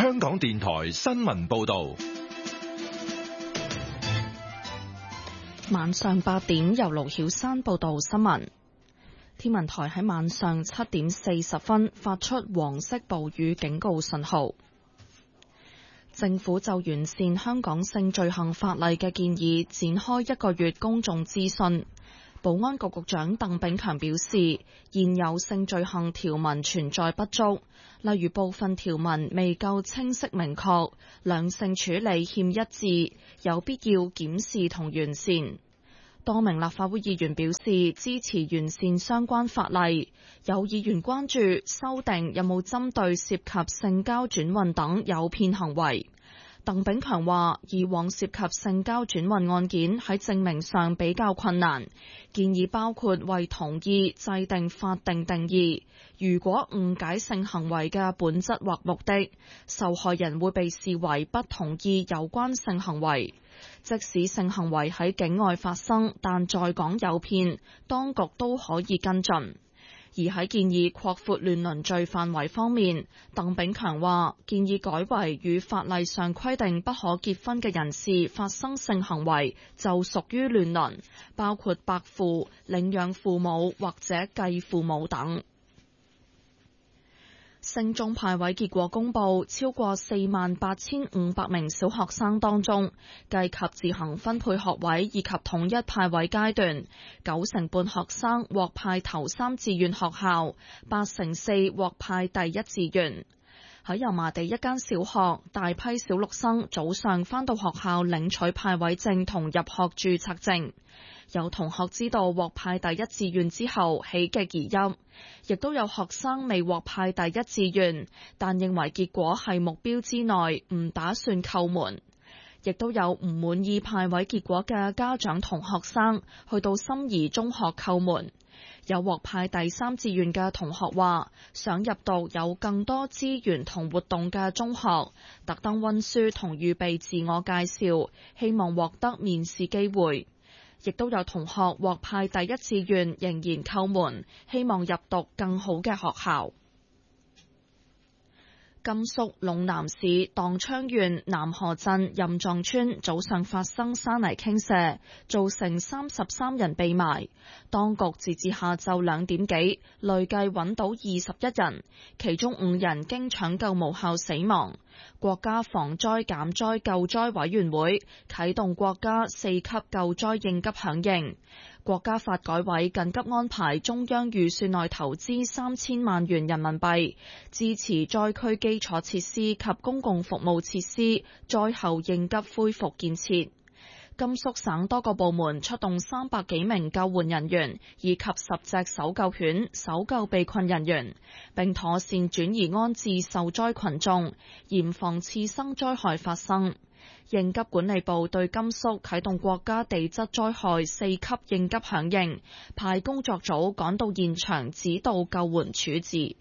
香港電台新聞報道。 晚上8點，由盧曉珊報道新聞。天文台喺晚上7點40分發出黃色暴雨警告信號。政府就完善香港性罪行法例嘅建議展開1個月公眾諮詢。保安局局長鄧炳強表示，現有性罪行條文存在不足，例如部分條文未夠清晰明確，兩性處理欠一致，有必要檢視同完善。多名立法會議員表示支持完善相關法例，有議員關注修訂有冇針對涉及性交轉運等誘騙行為。鄧炳強話，以往涉及性交轉運案件喺證明上比較困難，建議包括為同意制定法定定義，如果誤解性行為嘅本質或目的，受害人會被視為不同意有關性行為。即使性行為喺境外發生，但在港誘騙，當局都可以跟進。而喺建議擴闊亂倫罪範圍方面，鄧炳強話建議改為與法例上規定不可結婚嘅人士發生性行為就屬於亂倫，包括伯父、領養父母或者繼父母等。升中派位結果公佈，超過48,500名小學生當中，計及自行分配學位以及統一派位階段，9成半學生獲派頭3志願學校，8成4獲派第1志願。喺油麻地一間小學，大批小六生早上返到學校領取派位證同入學註冊證。有同學知道獲派第1志願之後喜極而泣，亦都有學生未獲派第1志願，但認為結果係目標之內，唔打算叩門。亦都有唔滿意派位結果嘅家長同學生去到心儀中學叩門。有獲派第3志願嘅同學話，想入讀有更多資源同活動嘅中學，特登溫書同預備自我介紹，希望獲得面試機會。亦都有同學獲派第1志願，仍然叩門，希望入讀更好嘅學校。甘肅隴南市蕩昌縣南河鎮任藏村早上發生山泥傾瀉，造成33人被埋。當局截至下晝2點幾，累計揾到21人，其中5人經搶救無效死亡。國家防災減災救災委員會啟動國家4級救災應急響應。國家發改委緊急安排中央預算內投資3000萬元人民幣，支持災區基礎設施及公共服務設施災後應急恢復建設。甘肅省多個部門出動300幾名救援人員，以及10隻搜救犬搜救被困人員，並妥善轉移安置受災群眾，嚴防次生災害發生。應急管理部對甘肅啟動國家地質災害4級應急響應，派工作組趕到現場指導救援處置。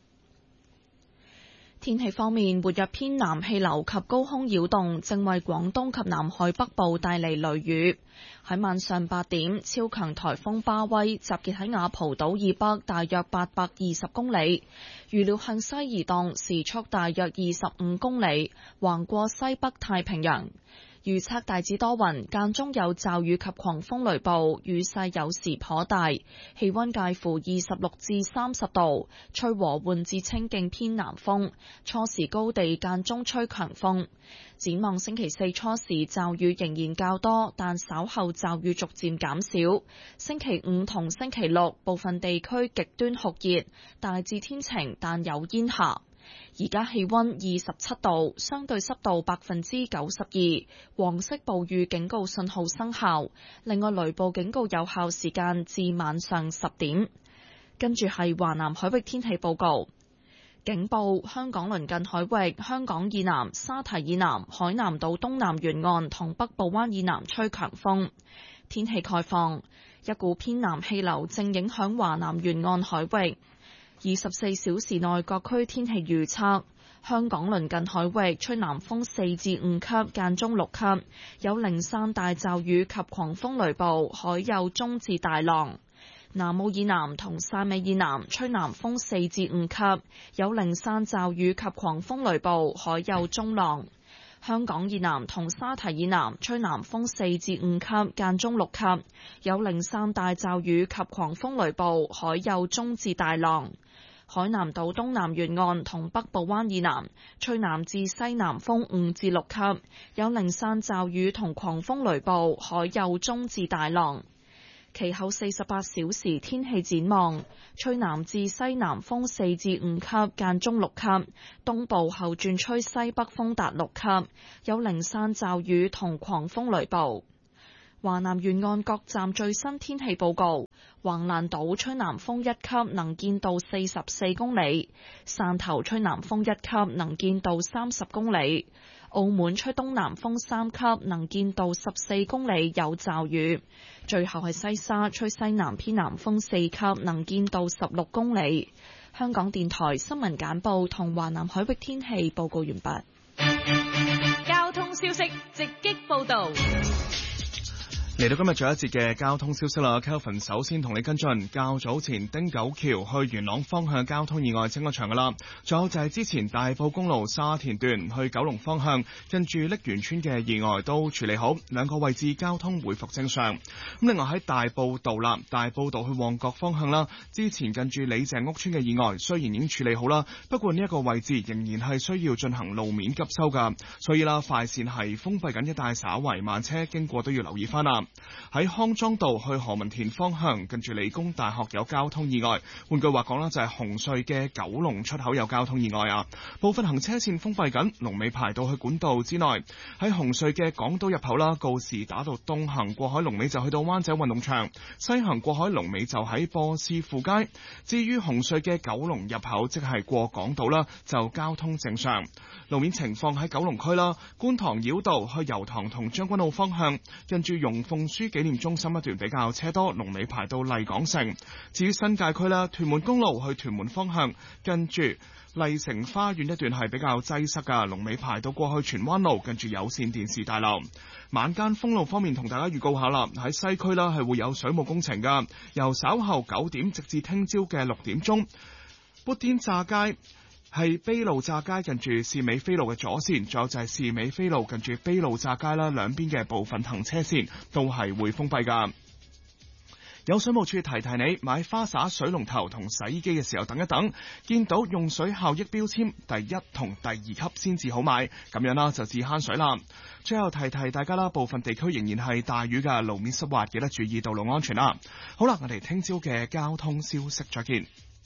天氣方面，活躍偏南氣流及高空擾動正為廣東及南海北部帶嚟雷雨。喺晚上8點，超強颱風巴威集結喺雅蒲島以北大約820公里，預料向西移動，時速大約25公里，橫過西北太平洋。預測大致多雲，間中有驟雨及狂風雷暴，雨勢有時頗大，氣溫介乎26至30度，吹和緩至清勁偏南風，初時高地間中吹強風。展望星期4初時驟雨仍然較多，但稍後驟雨逐漸減少。星期5同星期6部分地區極端酷熱，大致天晴但有煙霞。而家氣溫27度，相對濕度92%，黃色暴雨警告信號生效。另外雷暴警告有效時間至晚上10點。跟住係華南海域天氣報告。警報：香港鄰近海域、香港以南、沙堤以南、海南島東南沿岸同北部灣以南吹強風。天氣概況：一股偏南氣流正影響華南沿岸海域。24小時內各區天氣預測：香港鄰近海域吹南風4至5級，間中6級，有零散大驟雨及狂風雷暴，海有中至大浪。 南澳以南同汕尾以南吹南風4至5級，有零散驟雨及狂風雷暴，海有中浪。香港以南同沙堤以南吹南風4至5級，間中6級，有零散大驟雨及狂風雷暴，海有中至大浪。海南島東南沿岸同北部灣以南吹南至西南風5至6級，有零散驟雨同狂風雷暴，海有中至大浪。其後48小時天氣展望，吹南至西南風4至5級，間中6級，東部後轉吹西北風達6級，有零散驟雨同狂風雷暴。華南沿岸各站最新天氣報告：橫瀾島吹南風1級，能見度44公里；汕頭吹南風1級，能見度30公里；澳門吹東南風3級，能見度14公里，有驟雨。最後係西沙吹西南偏南風4級，能見度16公里。香港電台新聞簡報同華南海域天氣報告完畢。 交通消息直擊報道。 嚟到今日最後一節嘅交通消息啦 ，Kelvin 首先同你跟進較早前汀九橋去元朗方向交通意外清咗場噶啦，仲有就係之前大埔公路沙田段去九龍方向近住瀝源村嘅意外都處理好，兩個位置交通回復正常。咁另外喺大埔道啦，大埔道去旺角方向啦，之前近住李鄭屋村嘅意外雖然已經處理好啦，不過呢一個位置仍然係需要進行路面急修噶，所以啦快線係封閉緊，一帶稍為慢車經過都要留意翻啦。喺康莊道去何文田方向，近住理工大學有交通意外。換句話講啦，就係紅隧嘅九龍出口有交通意外啊，部分行車線封閉緊，龍尾排到去管道之內。喺紅隧嘅港島入口啦，告士打道東行過海龍尾就去到灣仔運動場，西行過海龍尾就喺波斯富街。至於紅隧嘅九龍入口，即係過港島啦，就交通正常。路面情況喺九龍區啦，觀塘繞道去油塘同將軍澳方向，近住容鳳書紀念中心一段比較車多，龍尾排到麗港城。至於新界區啦，屯門公路去屯門方向，近住麗城花園一段係比較擠塞噶，龍尾排到過去荃灣路，近住有線電視大樓。晚間封路方面，同大家預告下啦，喺西區啦係會有水務工程噶，由稍後9點直至聽朝嘅6點鐘，砵甸乍街係卑路乍街近住士美菲路嘅左線，仲有就係士美菲路近住卑路乍街啦，兩邊嘅部分行車線都係會封閉噶。有水務處提提你，買花灑、水龍頭同洗衣機嘅時候等一等，見到用水效益標籤第1同第2級先至好買，咁樣啦就至慳水啦。最後提提大家啦，部分地區仍然係大雨嘅，路面濕滑，記得注意道路安全啦。好啦，我哋聽朝嘅交通消息再見。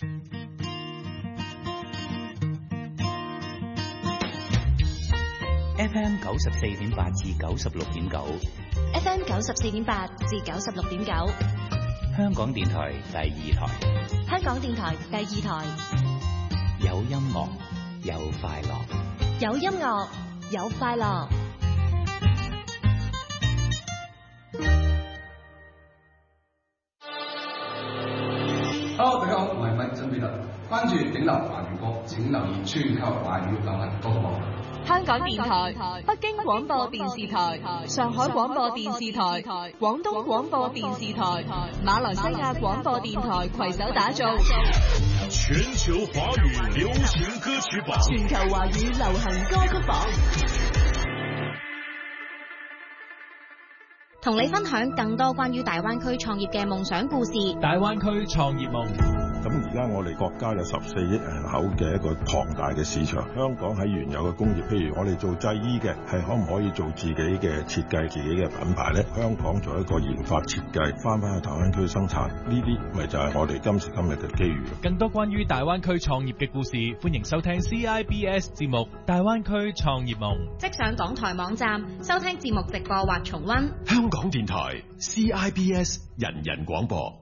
FM 94.8至96.9 FM 94.8至96.9， 香港電台第2台， 香港電台第2台， 有音樂有快樂， 有音樂有快樂。 Hello， 大家好，我係麥振彼得，關注頂流華語歌，請留意全球華語流行歌網。 香港電台、北京廣播電視台、上海廣播電視台、廣東廣播電視台、馬來西亞廣播電台攜手打造全球華語流行歌曲榜， 全球華語流行歌曲榜， 同你分享更多關於大灣區創業嘅夢想故事。 大灣區創業夢。 咁而家我哋國家有14億人口嘅一個龐大嘅市場，香港喺原有嘅工業，譬如我哋做製衣嘅，係可唔可以做自己嘅設計、自己嘅品牌呢？香港做一個研發設計，翻去大灣區生產，呢啲咪就係我哋今時今日嘅機遇。 更多關於大灣區創業嘅故事，歡迎收聽 CIBS 節目《大灣區創業夢》， 即上港台網站收聽節目直播或重溫。 香港電台 CIBS 人人廣播。